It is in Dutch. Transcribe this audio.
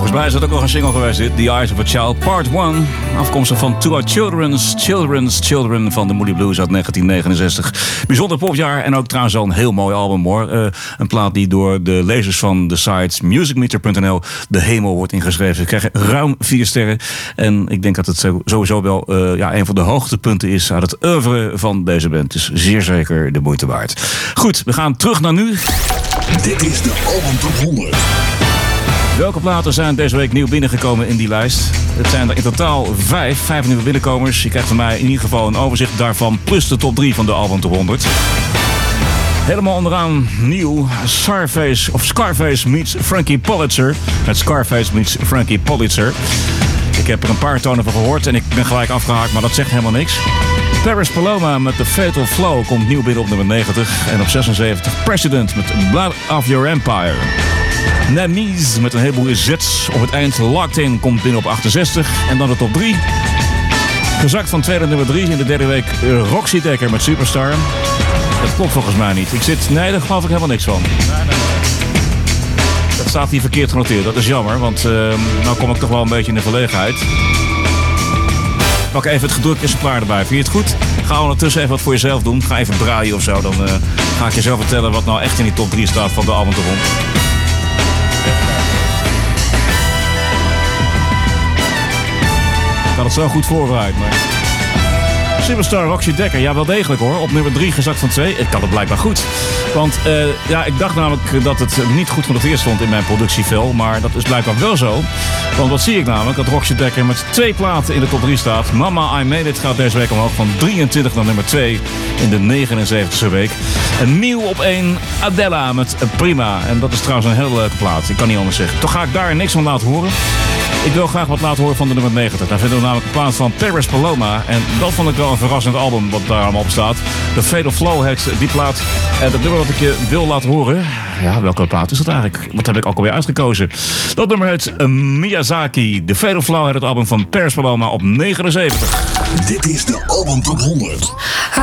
Volgens mij is het ook nog een single geweest dit. The Eyes of a Child, Part 1. Afkomstig van To Our Children's Children van de Moody Blues uit 1969. Bijzonder popjaar en ook trouwens al een heel mooi album hoor. Een plaat die door de lezers van de site musicmeter.nl de hemel wordt ingeschreven. Ze krijgen ruim 4 sterren. En ik denk dat het sowieso wel een van de hoogtepunten is uit het oeuvre van deze band. Dus zeer zeker de moeite waard. Goed, we gaan terug naar nu. Dit is de Album Top 100. Welke platen zijn deze week nieuw binnengekomen in die lijst? Het zijn er in totaal 5 nieuwe binnenkomers. Je krijgt van mij in ieder geval een overzicht daarvan, plus de top 3 van de Album Top 100. Helemaal onderaan nieuw, Scarface meets Frankie Politzer. Het Scarface meets Frankie Politzer. Ik heb er een paar tonen van gehoord en ik ben gelijk afgehaakt, maar dat zegt helemaal niks. Paris Paloma met The Fatal Flow komt nieuw binnen op nummer 90. En op 76 President met Blood of Your Empire. Nemise met een heleboel z's op het eind. Locked In komt binnen op 68. En dan de top 3. Gezakt van tweede nummer 3 in de derde week Roxy Dekker met Superstar. Dat klopt volgens mij niet. Nee, daar geloof ik helemaal niks van. Nee. Dat staat hier verkeerd genoteerd. Dat is jammer, want nou kom ik toch wel een beetje in de verlegenheid. Pak even het gedrukte exemplaar erbij. Vind je het goed? Ga ondertussen even wat voor jezelf doen. Ga even braaien of zo. Dan ga ik je zo vertellen wat nou echt in die top 3 staat van de Album Top 100. Ik had het zo goed voorbereid, maar... Superstar Roxy Dekker, ja wel degelijk hoor. Op nummer 3 gezakt van 2. Ik kan het blijkbaar goed. Want ik dacht namelijk dat het niet goed genoteerd stond in mijn productievel. Maar dat is blijkbaar wel zo. Want wat zie ik namelijk? Dat Roxy Dekker met 2 platen in de top 3 staat. Mama I Made It gaat deze week omhoog van 23 naar nummer 2 in de 79e week. En nieuw op 1 Adela met Prima. En dat is trouwens een hele leuke plaat. Ik kan niet anders zeggen. Toch ga ik daar niks van laten horen. Ik wil graag wat laten horen van de nummer 90. Daar vinden we namelijk een plaat van Paris Paloma. En dat vond ik wel een verrassend album wat daar allemaal op staat. The Fatal Flow heet die plaat. En dat nummer wat ik je wil laten horen... Ja, welke plaat is dat eigenlijk? Wat heb ik ook alweer uitgekozen? Dat nummer heet Miyazaki. The Fatal Flow heet het album van Paris Paloma op 79. Dit is de Album Top 100.